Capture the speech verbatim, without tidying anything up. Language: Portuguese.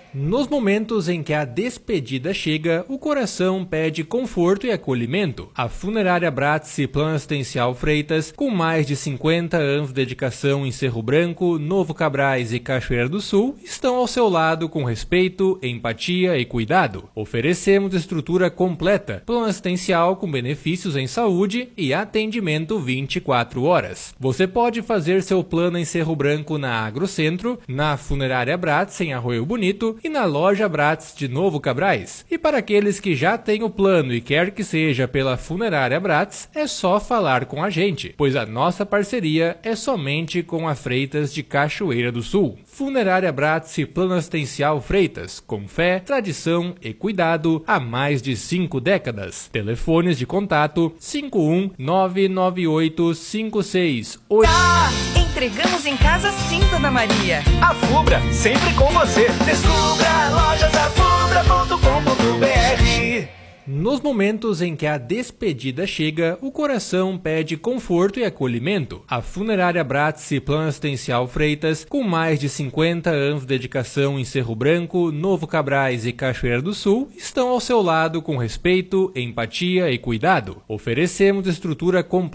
Nos momentos em que a despedida chega, o coração pede conforto e acolhimento. A Funerária Bratz e Plano Assistencial Freitas, com mais de cinquenta anos de dedicação em Cerro Branco, Novo Cabrais e Cachoeira do Sul, estão ao seu lado com respeito, empatia e cuidado. Oferecemos estrutura completa, plano assistencial com benefícios em saúde e atendimento vinte e quatro horas. Você pode fazer seu plano em Cerro Branco na Agrocentro, na Funerária Bratz em Arroio Bonito e na Loja Bratz de Novo Cabrais. E para aqueles que já têm o plano e quer que seja pela Funerária Bratz, é só falar com a gente, pois a nossa parceria é somente com a Freitas de Cachoeira do Sul. Funerária Bratz e Plano Assistencial Freitas, com fé, tradição e cuidado há mais de cinco décadas. Telefones de contato cinco um nove nove oito cinco seis oito. Ah, entregamos em casa sim, Dona Maria. A Fubra, sempre com você. Descubra lojas a fubra ponto com ponto br. Nos momentos em que a despedida chega, o coração pede conforto e acolhimento. A Funerária Bratz e Plano Assistencial Freitas, com mais de cinquenta anos de dedicação em Cerro Branco, Novo Cabrais e Cachoeira do Sul, estão ao seu lado com respeito, empatia e cuidado. Oferecemos estrutura completa